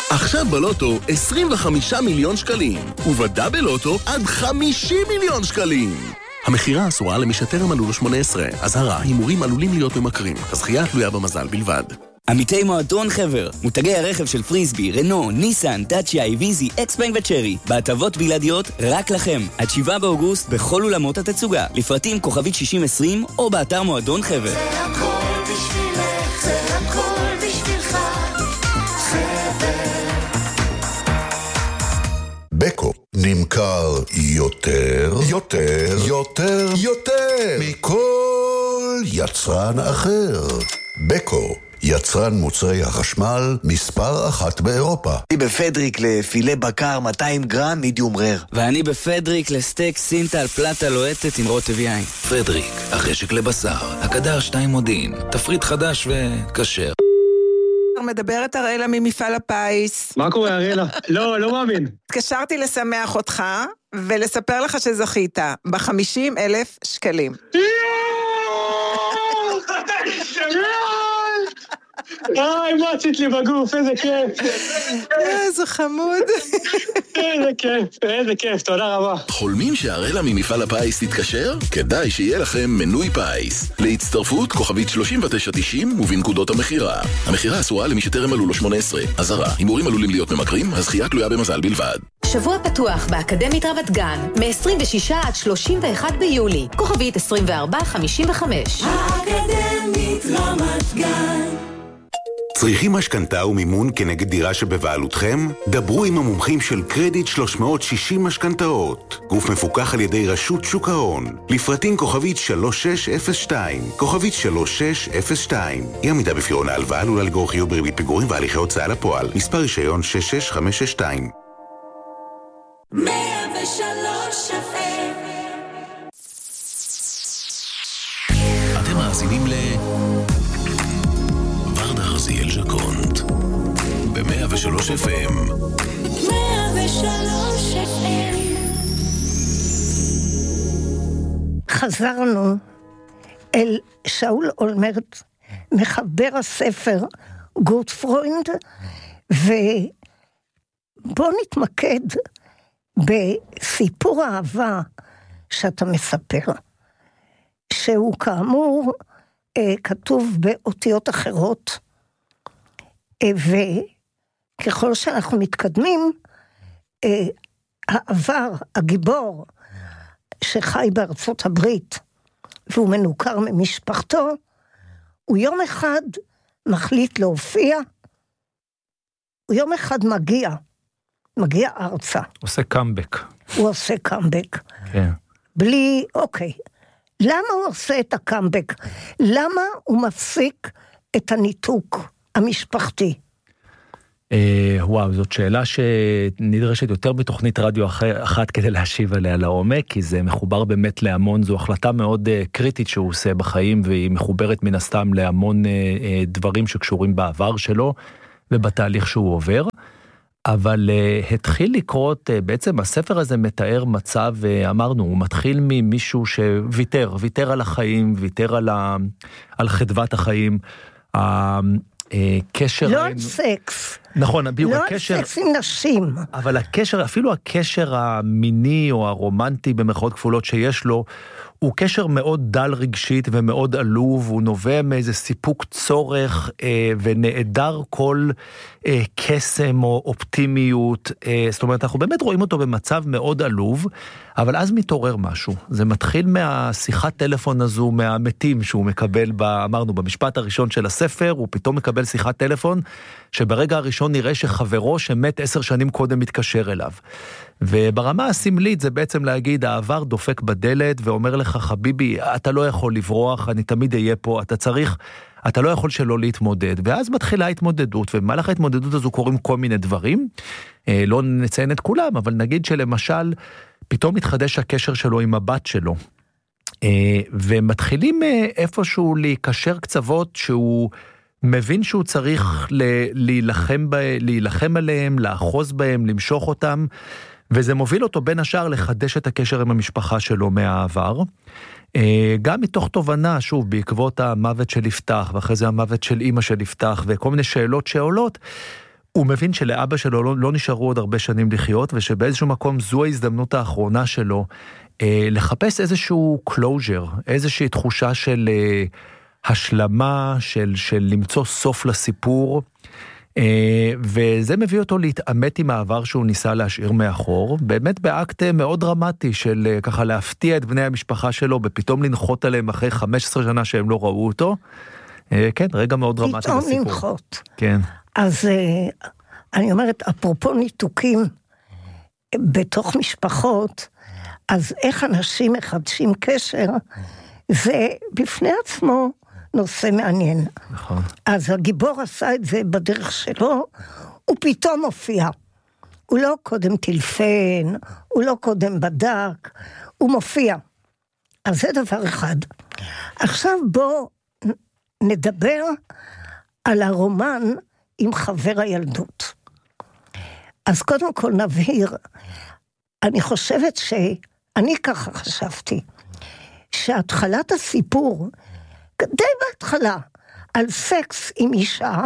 עכשיו בלוטו 25 מיליון שקלים, ובדאבל לוטו עד 50 מיליון שקלים. המחירה אסורה למי שטרם מלאו לו 18. אזהרה, הימורים עלולים להיות ממכרים. הזכייה תלויה במזל בלבד. עמיתי מועדון חבר, מותגי הרכב של פריסבי, רנו, ניסן, טאצ'יה, איביזי, אקספנג וצ'רי. בהטבות בלעדיות רק לכם. עד 7 באוגוסט בכל אולמות התצוגה. לפרטים כוכבית 6020 או באתר מועדון חבר. זה הכל בשבילך, זה הכל בשבילך. חבר. בקו נמכר יותר מכל יצרן אחר. בקו, יצרן מוצרי החשמל מספר 1 באירופה. אני בפדריק לפילה בקר 200 גרם מידיום רר. ואני בפדריק לסטייק סינטל פלטה לוהטת עם רוטב יין. פדריק, החשק לבשר, הקדר 2 מודיעין, תפריט חדש וכשר. מדברת הראלה ממפעל הפיס. מה קורה הראלה? לא מאמין. התקשרתי לשמח אותך ולספר לך שזכית ב50,000 שקלים. מה עשית לי בגוף, איזה כיף. איזה חמוד. איזה כיף, תודה רבה. חולמים שהרלה ממפעל הפיס תתקשר? כדאי שיהיה לכם מנוי פיס. להצטרפות כוכבית 3990 ובנקודות המחירה. המחירה אסורה למי שטרם מלאו לו 18. אזהרה, הימורים עלולים להיות ממכרים, הזכייה תלויה במזל בלבד. שבוע פתוח באקדמית רמת גן, מ-26 עד 31 ביולי, כוכבית 2455. האקדמית רמת גן. צריכים משכנתה ומימון כנגד דירה שבבעלותכם? דברו עם המומחים של קרדיט 360 משכנתאות. גוף מפוקח על ידי רשות שוק ההון. לפרטים כוכבית 3602. כוכבית 3602. אי עמידה בפירעון ההלוואה עלולה לגרור חיוב בריבית פיגורים והליכי הוצאה לפועל. מספר רישיון 66562. 103 FM. אתם מאזינים ורדה הרזיאל ז'קונט ב-103 FM. 103 FM. חזרנו אל שאול אולמרט, מחבר הספר גוט פרוינד, ובואו נתמקד בסיפור האהבה שאתה מספר, שהוא כאמור כתוב באותיות אחרות, וככל שאנחנו מתקדמים, העבר, הגיבור שחי בארצות הברית, והוא מנוכר ממשפחתו, הוא יום אחד מחליט להופיע, הוא יום אחד מגיע ארצה. עושה קאמבק. הוא עושה קאמבק. כן. בלי, אוקיי. למה הוא עושה את הקאמבק? למה הוא מפסיק את הניתוק המשפחתי? וואו, זאת שאלה שנדרשת יותר בתוכנית רדיו אחת כדי להשיב עליה לעומק, כי זה מחובר באמת להמון, זו החלטה מאוד קריטית שהוא עושה בחיים, והיא מחוברת מן הסתם להמון דברים שקשורים בעבר שלו, ובתהליך שהוא עובר. אבל התחיל לקרות, בעצם הספר הזה מתאר מצב, אמרנו, הוא מתחיל ממישהו שוויתר על החיים, ויתר על חדוות החיים, הקשר... לא על סקס. נכון, בדיוק, לא הקשר... על סקס עם נשים. אבל הקשר, אפילו הקשר המיני או הרומנטי במרכאות כפולות שיש לו, הוא קשר מאוד דל רגשית ומאוד עלוב, הוא נובע מאיזה סיפוק צורך ונעדר כל קסם או אופטימיות, זאת אומרת, אנחנו באמת רואים אותו במצב מאוד עלוב, אבל אז מתעורר משהו. זה מתחיל מהשיחת טלפון הזו, מהמתים שהוא מקבל, אמרנו, במשפט הראשון של הספר, הוא פתאום מקבל שיחת טלפון, שברגע הראשון נראה שחברו שמת 10 שנים קודם מתקשר אליו. וברמה הסמלית זה בעצם להגיד, העבר דופק בדלת ואומר לך, חביבי, אתה לא יכול לברוח, אני תמיד אהיה פה, אתה לא יכול שלא להתמודד. ואז מתחילה ההתמודדות, ובמהלך ההתמודדות הזו קורים כל מיני דברים, לא נציין את כולם, אבל נגיד שלמשל, פתאום מתחדש הקשר שלו עם הבת שלו, ומתחילים איפשהו להיקשר קצוות שהוא מבין שהוא צריך להילחם עליהם, לאחוז בהם, למשוך אותם, וזה מוביל אותו בין השאר לחדש את הקשר עם המשפחה שלו מהעבר, גם מתוך תובנה, שוב, בעקבות המוות של יפתח, ואחרי זה המוות של אמא של יפתח, וכל מיני שאלות שעולות, הוא מבין שלאבא שלו לא נשארו עוד הרבה שנים לחיות, ושבאיזשהו מקום זו ההזדמנות האחרונה שלו, לחפש איזשהו closure, איזושהי תחושה של השלמה, של למצוא סוף לסיפור, וזה מביא אותו להתעמת עם העבר שהוא ניסה להשאיר מאחור, באמת באקט מאוד דרמטי של ככה להפתיע את בני המשפחה שלו, ופתאום לנחות עליהם אחרי 15 שנה שהם לא ראו אותו. כן, רגע מאוד דרמטי פתאום בסיפור. לנחות. כן. אז אני אומרת, אפרופו ניתוקים בתוך משפחות, אז איך אנשים מחדשים קשר, זה בפני עצמו נושא מעניין. נכון. אז הגיבור עשה את זה בדרך שלו, הוא פתאום הופיע. הוא לא קודם טלפן, הוא לא קודם בדק, הוא מופיע. אז זה דבר אחד. עכשיו בוא נדבר על הרומן עם חבר הילדות. אז קודם כל נבהיר, אני חושבת שאני ככה חשבתי, שהתחלת הסיפור, די בהתחלה, על סקס עם אישה,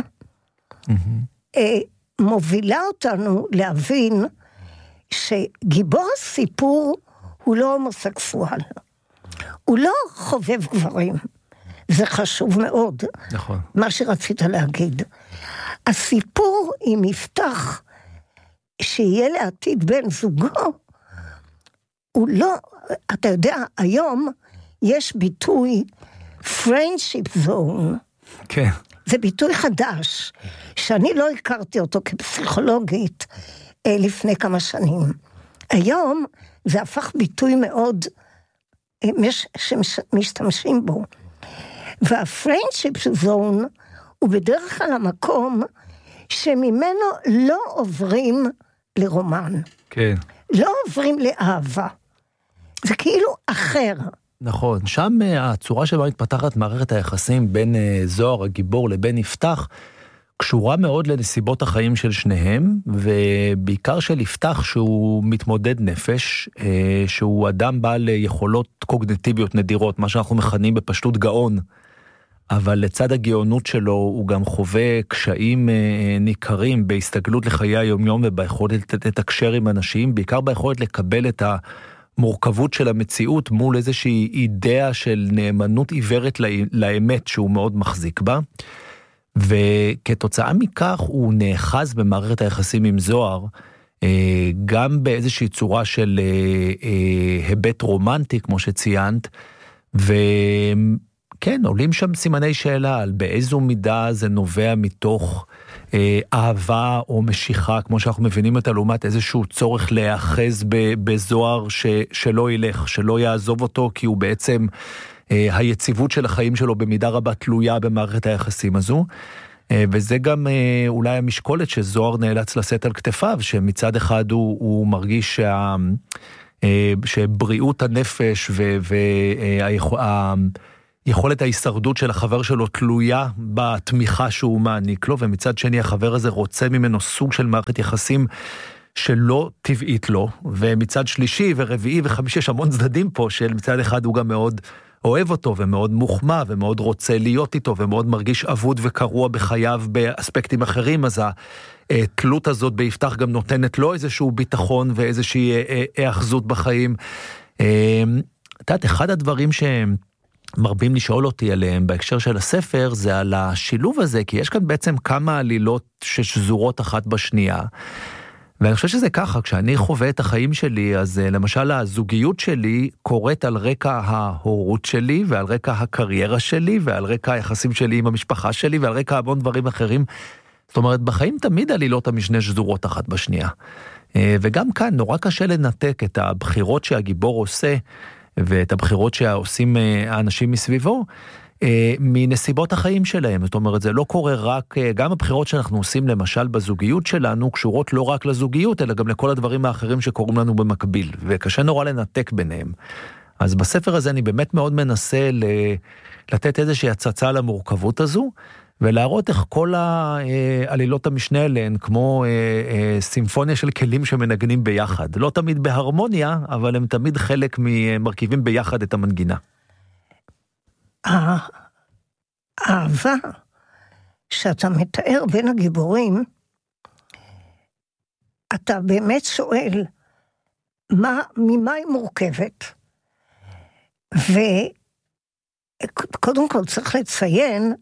מובילה אותנו להבין שגיבור הסיפור הוא לא הומוסקסואל. הוא לא חובב גברים. זה חשוב מאוד. נכון. מה שרצית להגיד. הסיפור עם יפתח שיהיה לעתיד בן זוגו, הוא לא, אתה יודע, היום יש ביטוי friendship zone. כן. זה ביטוי חדש, שאני לא הכרתי אותו כפסיכולוגית לפני כמה שנים. היום זה הפך ביטוי מאוד שמשתמשים בו. והפריינדשיפ זון הוא בדרך כלל המקום שממנו לא עוברים לרומן. כן. לא עוברים לאהבה. זה כאילו אחר. נכון, שם הצורה שבה מתפתחת מערכת היחסים בין זוהר הגיבור לבין יפתח, קשורה מאוד לנסיבות החיים של שניהם, ובעיקר של יפתח שהוא מתמודד נפש, שהוא אדם בעל יכולות קוגניטיביות נדירות, מה שאנחנו מכנים בפשטות גאון, אבל לצד הגאונות שלו הוא גם חווה קשיים ניכרים בהסתגלות לחיי היומיום וביכולת לתקשר עם אנשים, בעיקר ביכולת לקבל את המורכבות של המציאות מול איזושהי אידאה של נאמנות עיוורת לאמת שהוא מאוד מחזיק בה. וכתוצאה מכך הוא נאחז במערכת היחסים עם זוהר, גם באיזושהי צורה של היבט רומנטי, כמו שציינת, וכן, עולים שם סימני שאלה על באיזו מידה זה נובע מתוך אהבה או משיכה, כמו שאנחנו מבינים את לעומת איזשהו צורך להאחז בזוהר שלא ילך, שלא יעזוב אותו, כי הוא בעצם היציבות של החיים שלו במידה רבה תלויה במערכת היחסים הזו, וזה גם אולי המשקולת שזוהר נאלץ לשאת על כתפיו, שמצד אחד הוא מרגיש שבריאות הנפש ויכולת ההישרדות של החבר שלו תלויה בתמיכה שהוא מעניק לו, ומצד שני החבר הזה רוצה ממנו סוג של מערכת יחסים שלא טבעית לו, ומצד שלישי ורביעי וחמישי יש המון צדדים פה, של מצד אחד הוא גם מאוד אוהב אותו ומאוד מוחמא ומאוד רוצה להיות איתו ומאוד מרגיש אבוד וקרוע בחייו באספקטים אחרים, אז התלות הזאת ביפתח גם נותנת לו איזשהו ביטחון ואיזושהי האחזות בחיים. אחד הדברים שמרבים לשאול אותי עליהם בהקשר של הספר זה על השילוב הזה, כי יש כאן בעצם כמה עלילות ששזורות אחת בשנייה, ואני חושב שזה ככה, כשאני חווה את החיים שלי, אז למשל הזוגיות שלי קורית על רקע ההורות שלי, ועל רקע הקריירה שלי, ועל רקע היחסים שלי עם המשפחה שלי, ועל רקע המון דברים אחרים. זאת אומרת, בחיים תמיד עלילות המשנה שזורות אחת בשנייה. וגם כאן נורא קשה לנתק את הבחירות שהגיבור עושה, ואת הבחירות שעושים האנשים מסביבו, מנסיבות החיים שלהם. זאת אומרת, זה לא קורה רק, גם הבחירות שאנחנו עושים למשל בזוגיות שלנו, קשורות לא רק לזוגיות, אלא גם לכל הדברים האחרים שקורים לנו במקביל, וקשה נורא לנתק ביניהם. אז בספר הזה אני באמת מאוד מנסה לתת איזושהי הצצה למורכבות הזו, ולהראות איך כל העלילות המשנה אליהן, כמו סימפוניה של כלים שמנגנים ביחד. לא תמיד בהרמוניה, אבל הם תמיד חלק ממרכיבים ביחד את המנגינה. האהבה שאתה מתאר בין הגיבורים אתה באמת שואל, ממה היא מורכבת? וקודם כל צריך לציין,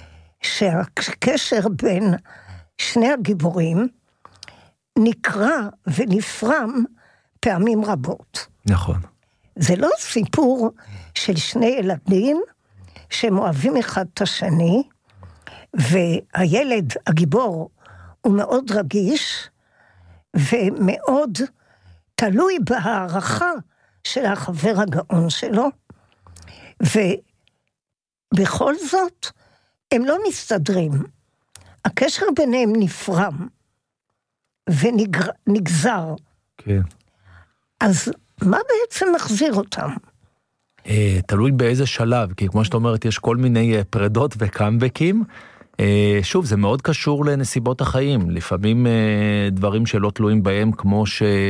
שהקשר בין שני הגיבורים, נקרא ונפרם פעמים רבות. נכון. זה לא סיפור של שני ילדים, שהם אוהבים אחד את השני, והילד, הגיבור, הוא מאוד רגיש, ומאוד תלוי בהערכה של החבר הגאון שלו, ובכל זאת, הם לא מסתדרים. הקשר ביניהם נפרם, ונגזר. כן. אז מה בעצם מחזיר אותם? תלוי באיזה שלב, כי כמו שאת אומרת, יש כל מיני פרדות וקאמבקים. שוב, זה מאוד קשור לנסיבות החיים. לפעמים דברים שלא תלויים בהם, כמו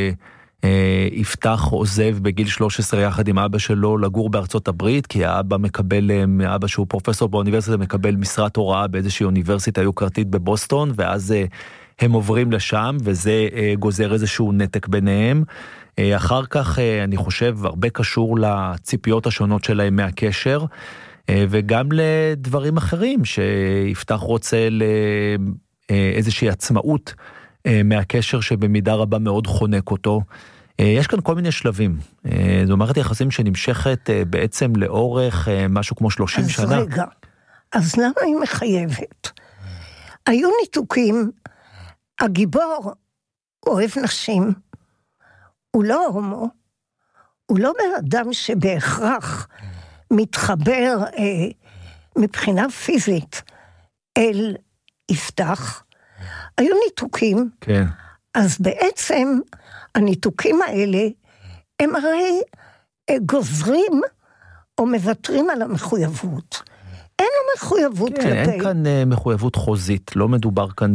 שיפתח עוזב בגיל 13 יחד עם אבא שלו לגור בארצות הברית, כי האבא מקבל, אבא שהוא פרופסור באוניברסיטה, מקבל משרת הוראה באיזושהי אוניברסיטה יוקרתית בבוסטון, ואז הם עוברים לשם, וזה גוזר איזשהו נתק ביניהם. אחר כך, אני חושב, הרבה קשור לציפיות השונות שלהם מהקשר, וגם לדברים אחרים, שיפתח רוצה לאיזושהי עצמאות מהקשר שבמידה רבה מאוד חונק אותו. יש כאן כל מיני שלבים. זו מערכת יחסים שנמשכת בעצם לאורך משהו כמו 30 שנה. אז רגע, אז למה היא מחייבת? היו ניתוקים, הגיבור אוהב נשים, הוא לא הומו, הוא לא באדם שבהכרח מתחבר מבחינה פיזית אל יפתח. היו ניתוקים, כן. אז בעצם הניתוקים האלה הם הרי גוזרים או מוותרים על המחויבות. אין לו מחויבות כן, כלפי. אין כאן מחויבות חוזית, לא מדובר כאן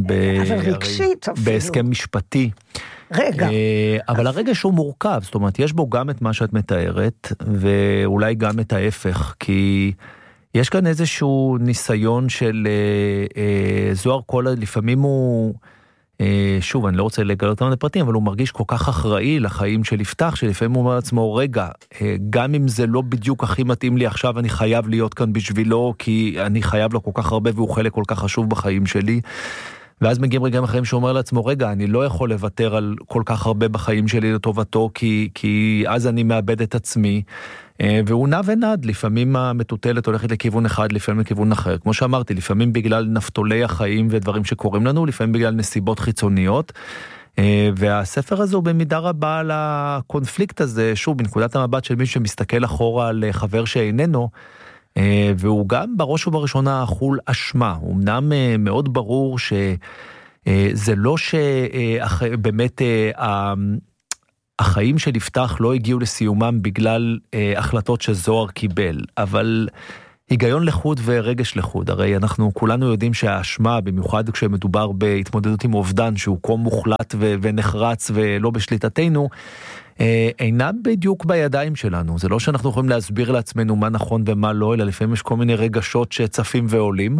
בהסכם משפטי. רגע. אבל הרגש הוא מורכב, זאת אומרת, יש בו גם את מה שאת מתארת, ואולי גם את ההפך, כי יש כאן איזשהו ניסיון של זוהר קולה, לפעמים הוא, שוב, אני לא רוצה לגלות אותם לפרטים, אבל הוא מרגיש כל כך אחראי לחיים של יפתח, שלפעמים הוא אומר לעצמו, רגע, גם אם זה לא בדיוק הכי מתאים לי עכשיו, אני חייב להיות כאן בשבילו, כי אני חייב לו כל כך הרבה, והוא חלק כל כך חשוב בחיים שלי. ואז מגיעים רגעים אחרים שאומר לעצמו, רגע, אני לא יכול לוותר על כל כך הרבה בחיים שלי לטובתו, כי אז אני מאבד את עצמי, והוא נע ונד, לפעמים המטוטלת הולכת לכיוון אחד, לפעמים לכיוון אחר. כמו שאמרתי, לפעמים בגלל נפתולי החיים ודברים שקורים לנו, לפעמים בגלל נסיבות חיצוניות, והספר הזה הוא במידה רבה על הקונפליקט הזה, שוב, בנקודת המבט של מי שמסתכל אחורה על חבר שאיננו, והוא גם בראש ובראשונה חול אשמה. אמנם מאוד ברור שזה לא שבאמת החיים של יפתח לא הגיעו לסיומם בגלל החלטות שזוהר קיבל, אבל היגיון לחוד ורגש לחוד. הרי אנחנו כולנו יודעים שהאשמה, במיוחד כשמדובר בהתמודדות עם אובדן שהוא כה מוחלט ונחרץ ולא בשליטתנו, אינה בדיוק בידיים שלנו. זה לא שאנחנו יכולים להסביר לעצמנו מה נכון ומה לא, אלא לפעמים יש כל מיני רגשות שצפים ועולים,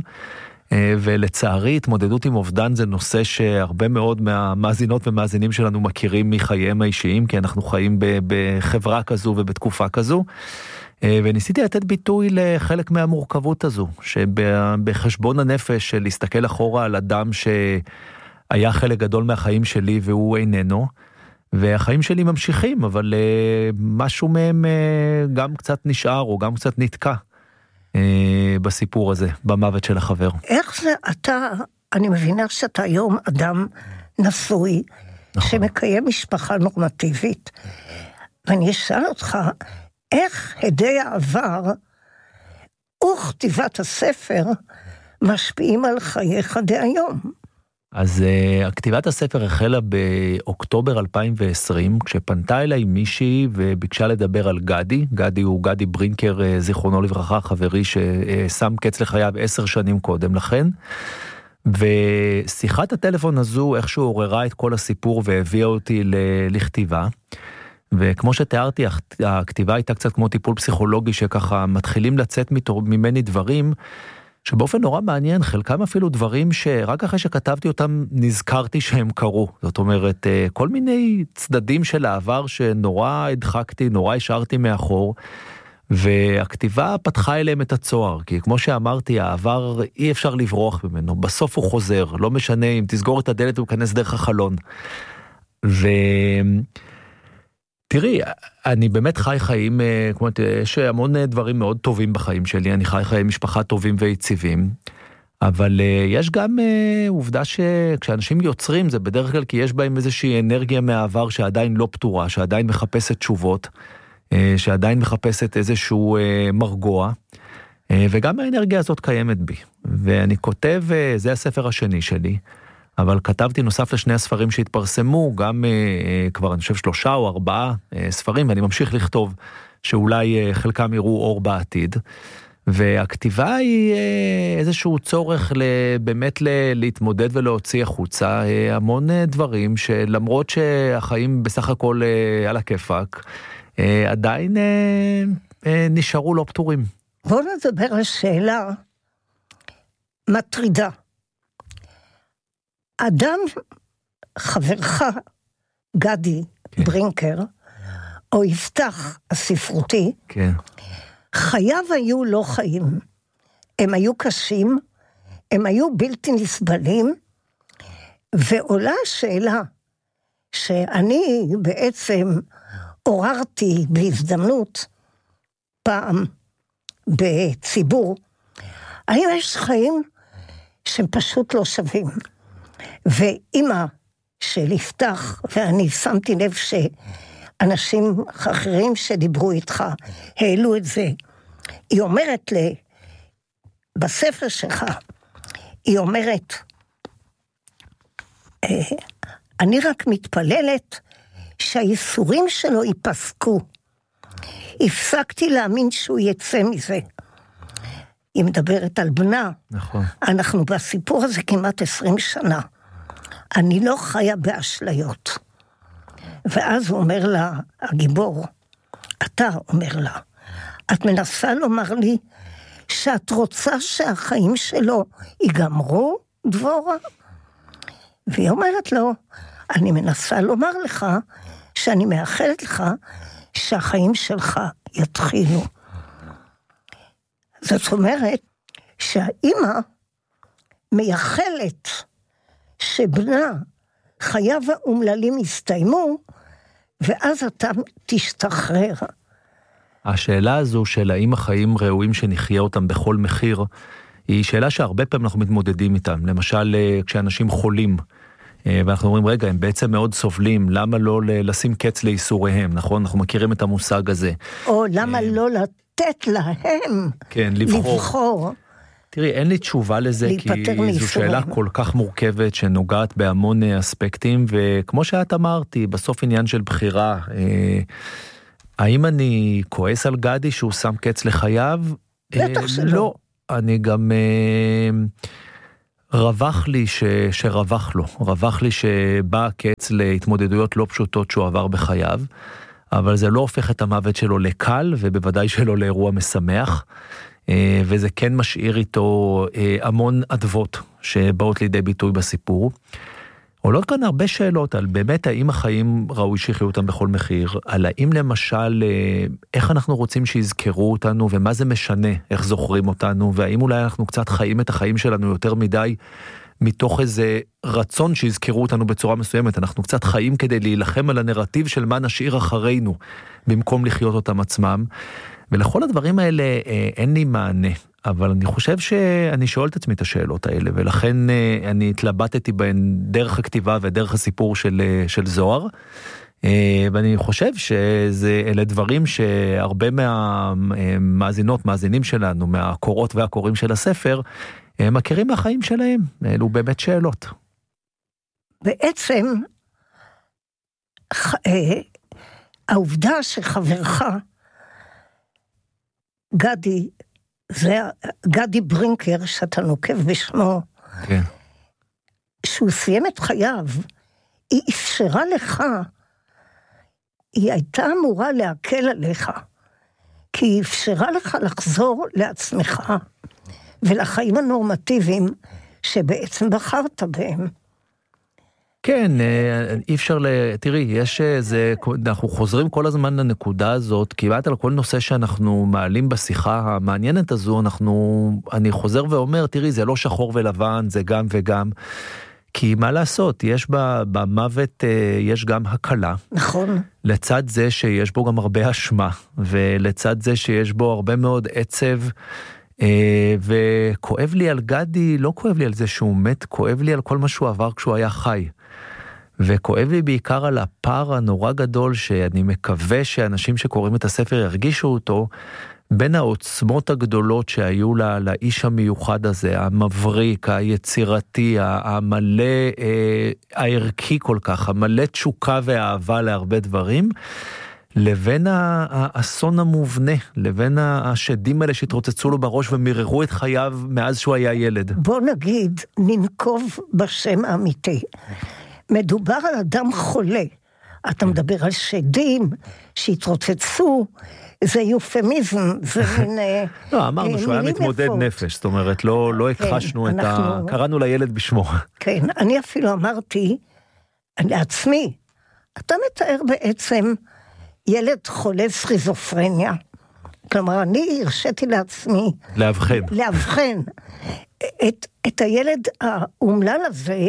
ולצערי התמודדות עם אובדן זה נושא שהרבה מאוד מהמאזינות ומאזינים שלנו מכירים מחייהם האישיים, כי אנחנו חיים בחברה כזו ובתקופה כזו, וניסיתי לתת ביטוי לחלק מהמורכבות הזו, שבחשבון הנפש של להסתכל אחורה על אדם שהיה חלק גדול מהחיים שלי והוא איננו, והחיים שלי ממשיכים, אבל משהו מהם גם קצת נשאר או גם קצת נתקע בסיפור הזה, במוות של החבר. איך זה אתה, אני מבינה שאתה היום אדם נשוי, נכון. שמקיים משפחה נורמטיבית, ואני אשאל אותך, איך הדי העבר וכתיבת הספר משפיעים על חייך דהיום? אז כתיבת הספר החלה באוקטובר 2020, כשפנתה אליי מישהי וביקשה לדבר על גדי. גדי הוא גדי ברינקר, זיכרונו לברכה, חברי ששם קץ לחייו 10 שנים קודם לכן. ושיחת הטלפון הזו איכשהו עוררה את כל הסיפור והביאה אותי לכתיבה. וכמו שתיארתי, הכתיבה הייתה קצת כמו טיפול פסיכולוגי, שככה מתחילים לצאת ממני דברים שבאופן נורא מעניין, חלקם אפילו דברים שרק אחרי שכתבתי אותם נזכרתי שהם קרו. זאת אומרת, כל מיני צדדים של העבר שנורא הדחקתי, נורא השארתי מאחור, והכתיבה פתחה אליהם את הצוהר, כי כמו שאמרתי, העבר אי אפשר לברוח ממנו, בסוף הוא חוזר, לא משנה אם תסגור את הדלת הוא כנס דרך החלון. תראי, אני באמת חי חיים, כמו יש המון דברים מאוד טובים בחיים שלי, אני חי חיי משפחה טובים ויציבים, אבל יש גם עובדה שכשאנשים יוצרים, זה בדרך כלל כי יש בהם איזושהי אנרגיה מהעבר שעדיין לא פתורה, שעדיין מחפשת תשובות, שעדיין מחפשת איזשהו מרגוע, וגם האנרגיה הזאת קיימת בי. ואני כותב, זה הספר השני שלי, אבל כתבתי נוסף לשני הספרים שהתפרסמו, גם כבר אני חושב 3 או 4 ספרים, ואני ממשיך לכתוב שאולי חלקם יראו אור בעתיד, והכתיבה היא איזשהו צורך באמת להתמודד ולהוציא החוצה המון דברים שלמרות שהחיים בסך הכל על הכיפק, עדיין נשארו לא פתורים. בוא נדבר על שאלה מטרידה. אדם, חברך, גדי ברינקר, או יפתח הספרותי, חייו היו לא חיים. הם היו קשים, הם היו בלתי נסבלים, ועולה השאלה שאני בעצם עוררתי בהזדמנות פעם בציבור, האם יש חיים שהם פשוט לא שווים. ואמא של יפתח, ואני שמתי לב שאנשים אחרים שדיברו איתך, העלו את זה, היא אומרת בספר שלך, היא אומרת, אני רק מתפללת שהייסורים שלו ייפסקו. הפסקתי להאמין שהוא יצא מזה. היא מדברת על בנה. נכון. אנחנו בסיפור הזה כמעט 20 שנה. אני לא חיה באשליות. ואז הוא אומר לה, הגיבור, אתה אומר לה, את מנסה לומר לי שאת רוצה שהחיים שלו ייגמרו, דבורה? והיא אומרת לו, אני מנסה לומר לך שאני מאחלת לך שהחיים שלך יתחילו. זאת אומרת שהאימא מייחלת שבנה חייו האומללים יסתיימו, ואז אתה תשתחרר. השאלה הזו של האם החיים ראויים שנחיה אותם בכל מחיר, היא שאלה שהרבה פעמים אנחנו מתמודדים איתם. למשל, כשאנשים חולים, ואנחנו אומרים, רגע, הם בעצם מאוד סובלים, למה לא לשים קץ לאיסוריהם, נכון? אנחנו מכירים את המושג הזה. או למה לא לתת להם לבחור. תראי, אין לי תשובה לזה, כי זו שאלה כל כך מורכבת, שנוגעת בהמון אספקטים, וכמו שאת אמרתי, בסוף עניין של בחירה, האם אני כועס על גדי שהוא שם קץ לחייו? בטח שלא. לא, אני גם רווח לי שרווח לו, רווח לי שבא קץ להתמודדויות לא פשוטות שהוא עבר בחייו, אבל זה לא הופך את המוות שלו לקל, ובוודאי שלא לאירוע משמח, וזה כן משאיר איתו המון עדבות שבאות לידי ביטוי בסיפור. עולות כאן הרבה שאלות על באמת האם החיים ראוי שיחיו אותם בכל מחיר, על האם למשל איך אנחנו רוצים שיזכרו אותנו ומה זה משנה, איך זוכרים אותנו, והאם אולי אנחנו קצת חיים את החיים שלנו יותר מדי מתוך איזה רצון שיזכרו אותנו בצורה מסוימת, אנחנו קצת חיים כדי להילחם על הנרטיב של מה נשאיר אחרינו, במקום לחיות אותם עצמם, ולכל הדברים האלה אין לי מענה. אבל אני חושב שאני שואל את עצמי את השאלות האלה, ולכן אני התלבטתי בהן דרך הכתיבה ודרך הסיפור של זוהר, ואני חושב שאלה דברים שהרבה מהמאזינות, מאזינים שלנו, מהקורות והקוראים של הספר, מכירים מהחיים שלהם. אלו באמת שאלות. בעצם, העובדה שחברך, גדי ברינקר, שאתה נוקב בשמו, כן. שהוא סיים את חייו, היא אפשרה לך, היא הייתה אמורה להקל עליך, כי היא אפשרה לך לחזור לעצמך, ולחיים הנורמטיביים שבעצם בחרת בהם. כן, אי אפשר תראי, יש איזה, אנחנו חוזרים כל הזמן לנקודה הזאת, כמעט על כל נושא שאנחנו מעלים בשיחה המעניינת הזו, אני חוזר ואומר, תראי, זה לא שחור ולבן, זה גם וגם, כי מה לעשות, יש במוות, יש גם הקלה. נכון. לצד זה שיש בו גם הרבה אשמה, ולצד זה שיש בו הרבה מאוד עצב, וכואב לי על גדי, לא כואב לי על זה שהוא מת, כואב לי על כל מה שהוא עבר כשהוא היה חי. וכואב לי בעיקר על הפער הנורא גדול שאני מקווה שאנשים שקוראים את הספר ירגישו אותו, בין העוצמות הגדולות שהיו לאיש המיוחד הזה, המבריק, היצירתי, המלא, הערכי כל כך, המלא תשוקה ואהבה להרבה דברים, לבין האסון המובנה, לבין השדים האלה שהתרוצצו לו בראש ומררו את חייו מאז שהוא היה ילד. בוא נגיד, ננקוב בשם האמיתי. מדובר על אדם חולה. אתה מדבר על שדים שהתרוצצו, זה יופמיזם, זה מין... לא, אמרנו שהוא היה מתמודד נפש, זאת אומרת, לא הכחשנו את קראנו לילד בשמו. כן, אני אפילו אמרתי לעצמי, אתה מתאר בעצם ילד חולה סכיזופרניה. כלומר, אני הרשיתי לעצמי... להבחן את הילד האומלל הזה,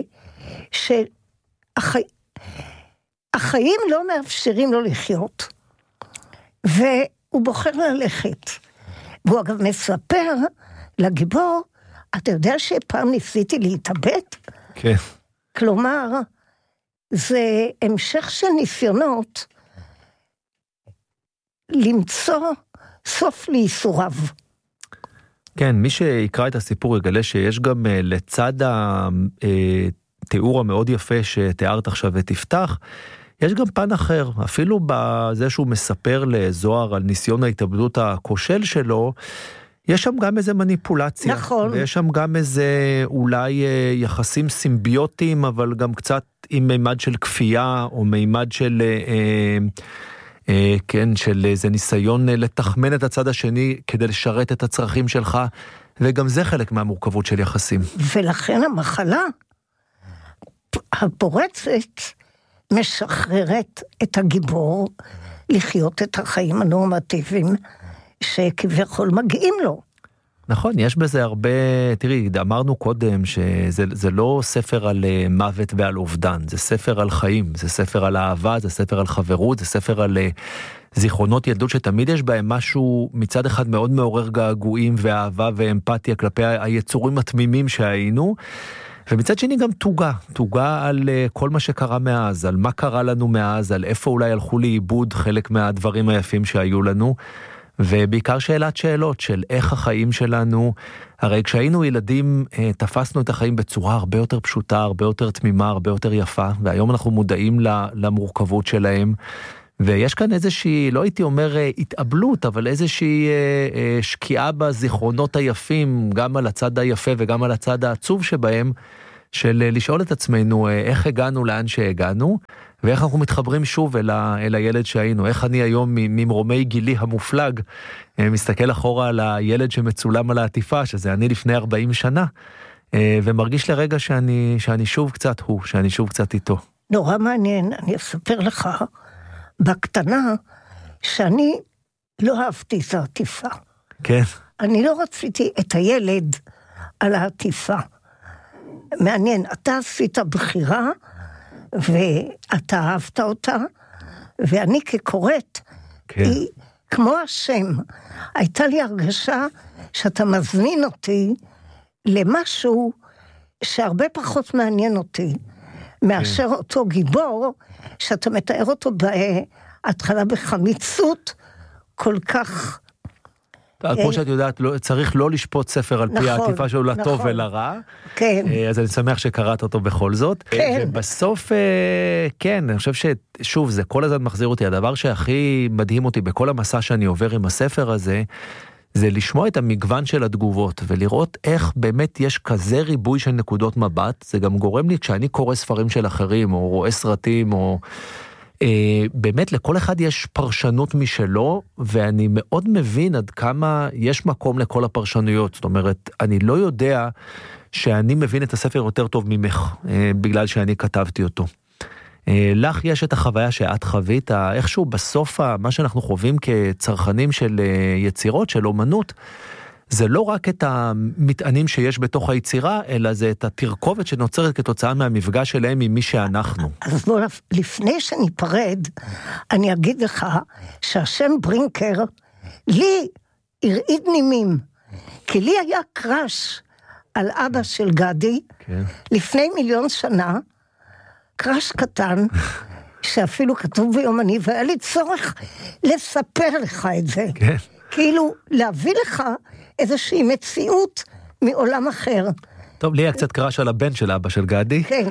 החיים לא מאפשרים לו לחיות, והוא בוחר ללכת. והוא אגב מספר לגיבור, אתה יודע שפעם ניסיתי להתאבד? כן. כלומר, זה המשך של ניסיונות למצוא סוף לייסוריו. כן, מי שיקרא את הסיפור יגלה שיש גם לצד התיאור המאוד יפה שתיארת עכשיו ותפתח, יש גם פן אחר, אפילו בזה שהוא מספר לזוהר על ניסיון ההתאבדות הכושל שלו, יש שם גם איזה מניפולציה. נכון. ויש שם גם איזה אולי יחסים סימביוטיים, אבל גם קצת עם מימד של כפייה, או מימד של... כן, של איזה ניסיון לתחמן את הצד השני כדי לשרת את הצרכים שלך, וגם זה חלק מהמורכבות של יחסים. ולכן המחלה הפורצת משחררת את הגיבור לחיות את החיים הנורמטיביים שכביכול מגיעים לו. נכון, יש בזה הרבה, תראי, אמרנו קודם שזה לא ספר על מוות ועל אובדן, זה ספר על חיים, זה ספר על אהבה, זה ספר על חברות, זה ספר על זיכרונות ילדות שתמיד יש בהם משהו מצד אחד מאוד מעורר געגועים ואהבה ואמפתיה כלפי היצורים התמימים שהיינו, ומצד שני גם תוגה על כל מה שקרה מאז, על מה קרה לנו מאז, על איפה אולי הלכו לאיבוד חלק מהדברים היפים שהיו לנו, ובעיקר שאלות של איך החיים שלנו, הרי כשהיינו ילדים תפסנו את החיים בצורה הרבה יותר פשוטה, הרבה יותר תמימה, הרבה יותר יפה, והיום אנחנו מודעים למורכבות שלהם, ויש כאן איזושהי, לא הייתי אומר התאבלות, אבל איזושהי שקיעה בזיכרונות היפים, גם על הצד היפה וגם על הצד העצוב שבהם, של לשאול את עצמנו איך הגענו לאן שהגענו, ואיך אנחנו מתחברים שוב אל הילד שהיינו, איך אני היום ממרומי גילי המופלג, מסתכל אחורה על הילד שמצולם על העטיפה, שזה אני לפני 40 שנה, ומרגיש לרגע שאני שוב קצת הוא, שאני שוב קצת איתו. נורא מעניין, אני אספר לך, בקטנה, שאני לא אהבתי את העטיפה. כן. אני לא רציתי את הילד על העטיפה. מעניין, אתה עשית בחירה, ואתה אהבת אותה, ואני כקוראת, כן. היא כמו השם. הייתה לי הרגשה שאתה מזמין אותי למשהו שהרבה פחות מעניין אותי, מאשר אותו גיבור, שאתה מתאר אותו בהתחלה בחמיצות כל כך... כמו שאת יודעת, צריך לא לשפוט ספר על פי העטיפה שלו לטוב ולרע. כן. אז אני שמח שקראת אותו בכל זאת. כן. ובסוף, כן, אני חושב ששוב, זה כל הזמן מחזיר אותי. הדבר שהכי מדהים אותי בכל המסע שאני עובר עם הספר הזה, זה לשמוע את המגוון של התגובות, ולראות איך באמת יש כזה ריבוי של נקודות מבט. זה גם גורם לי, כשאני קורא ספרים של אחרים, או רואה סרטים, או... באמת לכל אחד יש פרשנות משלו, ואני מאוד מבין עד כמה יש מקום לכל הפרשנויות. זאת אומרת, אני לא יודע שאני מבין את הספר יותר טוב ממך, בגלל שאני כתבתי אותו. לך יש את החוויה שאת חווית, איכשהו בסוף מה שאנחנו חווים כצרכנים של יצירות, של אומנות, זה לא רק את המטענים שיש בתוך היצירה, אלא זה את התרכובת שנוצרת כתוצאה מהמפגש שלהם עם מי שאנחנו. אז בוא, לפני שניפרד, אני אגיד לך שהשם ברינקר, לי הרעיד נימים, כי לי היה קראש על אבא של גדי, כן. לפני 1,000,000 שנה, קראש קטן, שאפילו כתוב ביומני, והיה לי צורך לספר לך את זה. כן. כאילו, להביא לך איזושהי מציאות מעולם אחר. טוב, לי היה קצת קראש על הבן של אבא של גדי. כן.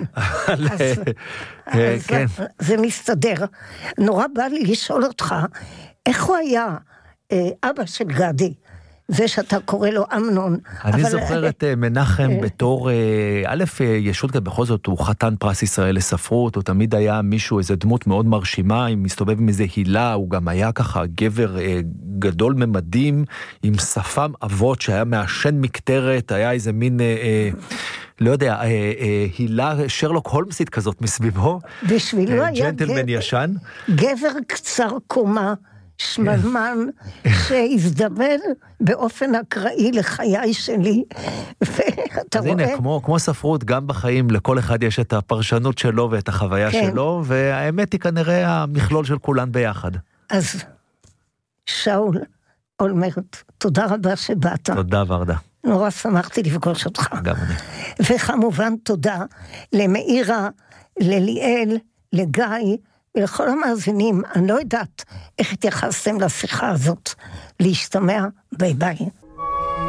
זה מסתדר. נורא בא לי לשאול אותך, איך הוא היה אבא של גדי? זה שאתה קורא לו אמנון. אני זוכר את מנחם בתור, א', ישות בכל זאת, הוא חתן פרס ישראל לספרות, הוא תמיד היה מישהו, איזו דמות מאוד מרשימה, אם מסתובב עם איזה הילה, הוא גם היה ככה גבר גדול ממדים, עם שפם אבות שהיה מעשן מקטרת, היה איזה מין, לא יודע, הילה שרלוק הולמסית כזאת מסביבו. בשבילו היה ג'נטלמן ישן. גבר קצר קומה, שמלמן שהזדמן באופן אקראי לחיי שלי, ואתה רואה... הנה, כמו ספרות, גם בחיים לכל אחד יש את הפרשנות שלו ואת החוויה שלו, והאמת היא כנראה המכלול של כולן ביחד. אז שאול אולמרט, תודה רבה שבאת. תודה ורדה. נורא שמחתי לפגוש אותך. גם אני. וכמובן תודה למאירה, לליאל, לגיא, ולכל המאזינים. אני לא יודעת איך התייחסתם לשיחה הזאת. להשתמע, ביי ביי.